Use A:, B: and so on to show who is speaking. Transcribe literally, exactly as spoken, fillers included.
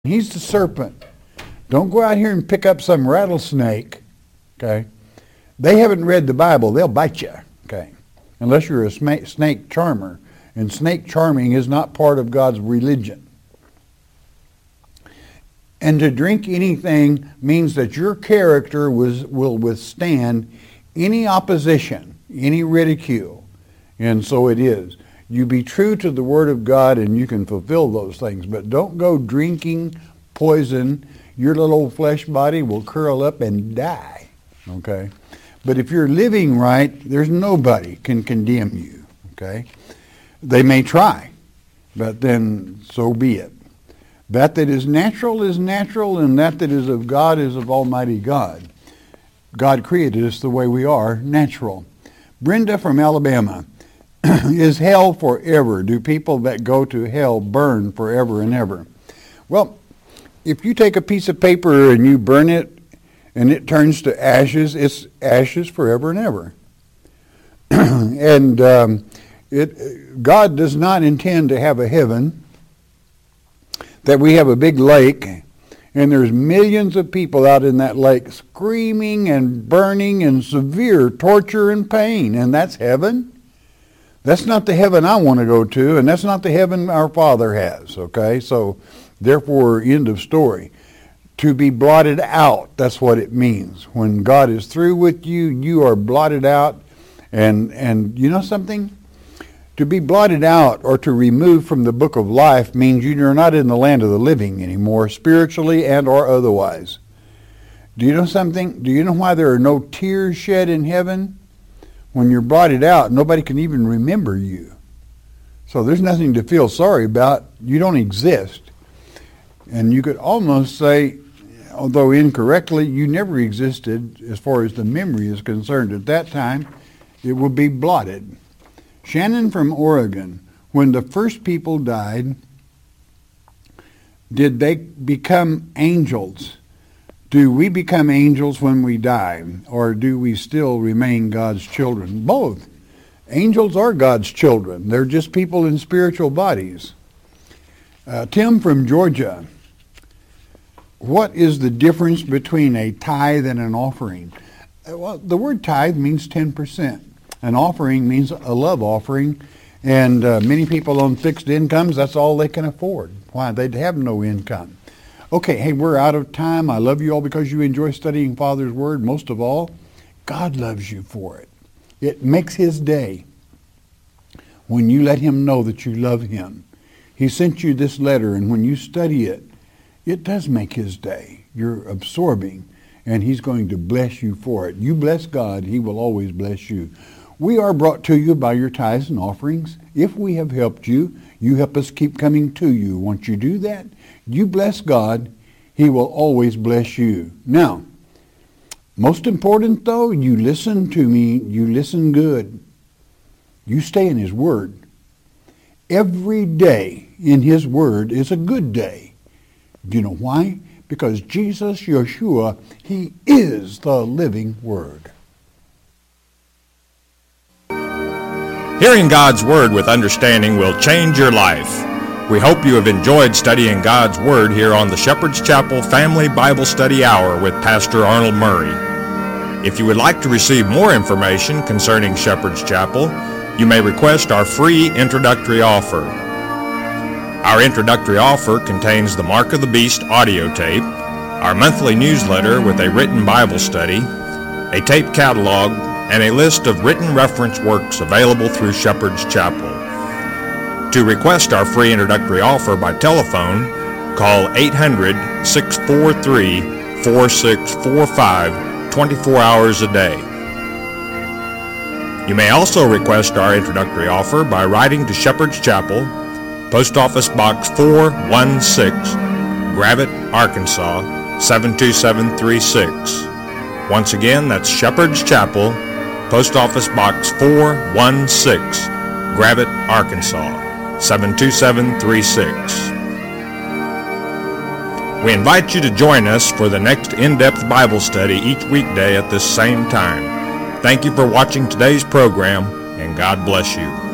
A: He's the serpent. Don't go out here and pick up some rattlesnake, okay? They haven't read the Bible. They'll bite you, okay? Unless you're a snake charmer. And snake charming is not part of God's religion. And to drink anything means that your character was, will withstand any opposition, any ridicule. And so it is. You be true to the Word of God and you can fulfill those things. But don't go drinking poison. Your little old flesh body will curl up and die. Okay? But if you're living right, there's nobody can condemn you. Okay? They may try, but then so be it. That that is natural is natural, and that that is of God is of Almighty God. God created us the way we are, natural. Brenda from Alabama. Is hell forever? Do people that go to hell burn forever and ever? Well, if you take a piece of paper and you burn it and it turns to ashes, it's ashes forever and ever. and um, it, God does not intend to have a heaven that we have a big lake and there's millions of people out in that lake screaming and burning in severe torture and pain, and that's heaven? That's not the heaven I want to go to, and that's not the heaven our Father has, okay? So, therefore, end of story. To be blotted out, that's what it means. When God is through with you, you are blotted out. And, and you know something? To be blotted out or to remove from the book of life means you're not in the land of the living anymore, spiritually and or otherwise. Do you know something? Do you know why there are no tears shed in heaven? When you're blotted out, nobody can even remember you. So there's nothing to feel sorry about. You don't exist. And you could almost say, although incorrectly, you never existed as far as the memory is concerned. At that time, it will be blotted. Shannon from Oregon, when the first people died, did they become angels? Do we become angels when we die, or do we still remain God's children? Both. Angels are God's children. They're just people in spiritual bodies. Uh, Tim from Georgia. What is the difference between a tithe and an offering? Uh, well, the word tithe means ten percent. An offering means a love offering, and uh, many people on fixed incomes, that's all they can afford. Why? They have no income. Okay, hey, we're out of time. I love you all because you enjoy studying Father's Word. Most of all, God loves you for it. It makes His day when you let Him know that you love Him. He sent you this letter, and when you study it, it does make His day. You're absorbing, and He's going to bless you for it. You bless God, He will always bless you. We are brought to you by your tithes and offerings. If we have helped you, you help us keep coming to you. Once you do that, you bless God, He will always bless you. Now, most important though, you listen to me, you listen good. You stay in His Word. Every day in His Word is a good day. Do you know why? Because Jesus, Yeshua, He is the living Word.
B: Hearing God's Word with understanding will change your life. We hope you have enjoyed studying God's Word here on the Shepherd's Chapel Family Bible Study Hour with Pastor Arnold Murray. If you would like to receive more information concerning Shepherd's Chapel, you may request our free introductory offer. Our introductory offer contains the Mark of the Beast audio tape, our monthly newsletter with a written Bible study, a tape catalog, and a list of written reference works available through Shepherd's Chapel. To request our free introductory offer by telephone, call eight hundred, six four three, four six four five twenty-four hours a day. You may also request our introductory offer by writing to Shepherd's Chapel, Post Office Box four one six, Gravette, Arkansas, seven two seven three six. Once again, that's Shepherd's Chapel, Post Office Box four one six, Gravette, Arkansas, seven two seven three six. We invite you to join us for the next in-depth Bible study each weekday at this same time. Thank you for watching today's program, and God bless you.